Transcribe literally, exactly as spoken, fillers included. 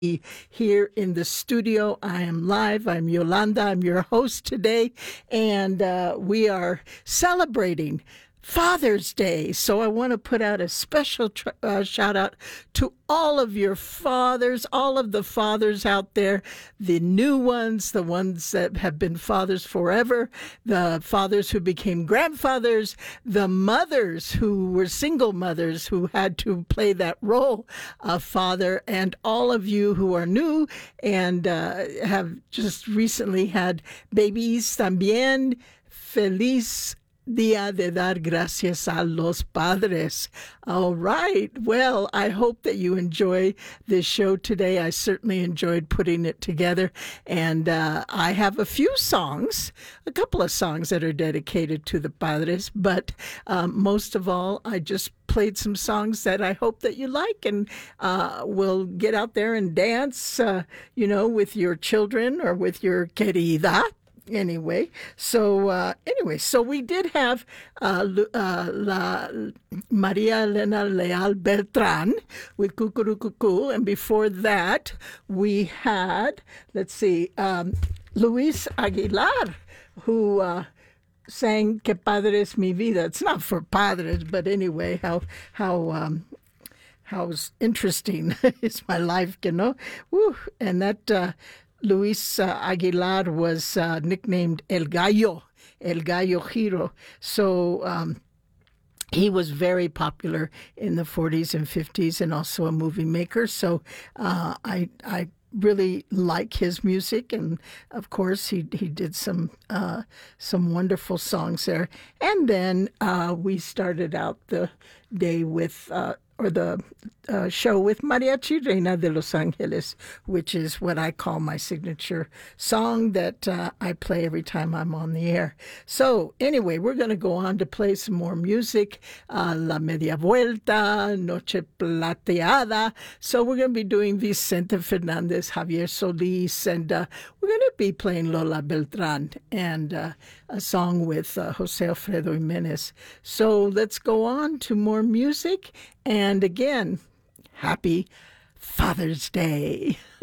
here in the studio. I am live. I'm Yolanda. I'm your host today, and uh, we are celebrating Father's Day. So I want to put out a special tr- uh, shout out to all of your fathers, all of the fathers out there, the new ones, the ones that have been fathers forever, the fathers who became grandfathers, the mothers who were single mothers who had to play that role of father, and all of you who are new and uh, have just recently had babies también. Feliz Dia de dar gracias a los padres. All right. Well, I hope that you enjoy this show today. I certainly enjoyed putting it together. And uh, I have a few songs, a couple of songs that are dedicated to the padres. But um, most of all, I just played some songs that I hope that you like, and uh, will get out there and dance, uh, you know, with your children or with your querida. Anyway, so uh, anyway, so we did have uh, uh, La Maria Elena Leal Beltran with Cucurucucu, and before that we had, let's see, um, Luis Aguilar, who uh, sang Que Padre es mi vida. It's not for padres, but anyway, how how um, how interesting is my life, you know? Woo. And that. Uh, Luis uh, Aguilar was uh, nicknamed El Gallo, El Gallo Giro. So um, he was very popular in the forties and fifties, and also a movie maker. So uh, I I really like his music, and of course he he did some uh, some wonderful songs there. And then uh, we started out the day with. Uh, or the uh, show with Mariachi Reina de Los Angeles, which is what I call my signature song that uh, I play every time I'm on the air. So anyway, we're going to go on to play some more music, uh, La Media Vuelta, Noche Plateada. So we're going to be doing Vicente Fernandez, Javier Solis, and uh, we're going to be playing Lola Beltran and uh, a song with uh, Jose Alfredo Jimenez. So let's go on to more music. And again, happy Father's Day.